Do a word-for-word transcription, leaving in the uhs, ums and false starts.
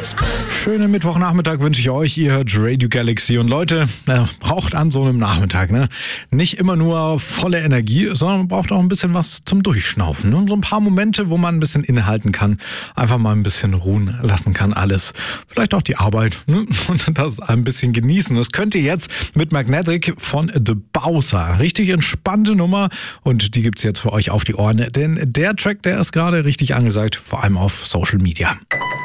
Schönen Mittwochnachmittag wünsche ich euch. Ihr hört Radio Galaxy. Und Leute, äh, braucht an so einem Nachmittag ne nicht immer nur volle Energie, sondern man braucht auch ein bisschen was zum Durchschnaufen. Und so ein paar Momente, wo man ein bisschen innehalten kann, einfach mal ein bisschen ruhen lassen kann alles. Vielleicht auch die Arbeit ne? Und das ein bisschen genießen. Das könnt ihr jetzt mit Magnetic von The Bowser. Richtig entspannte Nummer und die gibt's jetzt für euch auf die Ohren. Denn der Track, der ist gerade richtig angesagt, vor allem auf Social Media.